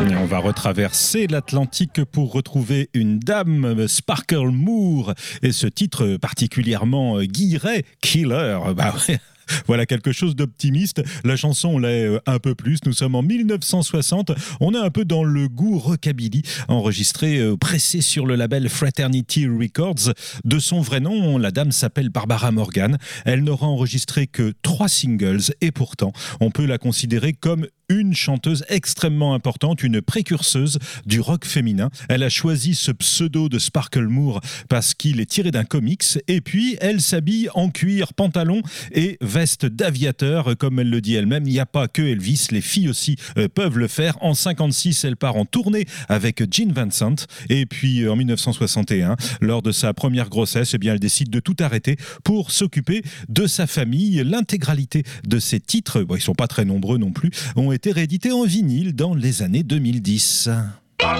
Et on va retraverser l'Atlantique pour retrouver une dame, Sparkle Moore, et ce titre particulièrement guilleret, Killer. Bah ouais. Voilà quelque chose d'optimiste. La chanson l'est un peu plus. Nous sommes en 1960. On est un peu dans le goût rockabilly, enregistré, pressé sur le label Fraternity Records. De son vrai nom, la dame s'appelle Barbara Morgan. Elle n'aura enregistré que 3 singles et pourtant, on peut la considérer comme une chanteuse extrêmement importante, une précurseuse du rock féminin. Elle a choisi ce pseudo de Sparkle Moore parce qu'il est tiré d'un comics et puis elle s'habille en cuir, pantalon et veste d'aviateur, comme elle le dit elle-même. Il n'y a pas que Elvis, les filles aussi peuvent le faire. En 56, elle part en tournée avec Gene Vincent et puis en 1961, lors de sa première grossesse, eh bien, elle décide de tout arrêter pour s'occuper de sa famille. L'intégralité de ses titres, bon, ils ne sont pas très nombreux non plus, ont été réédités en vinyle dans les années 2010.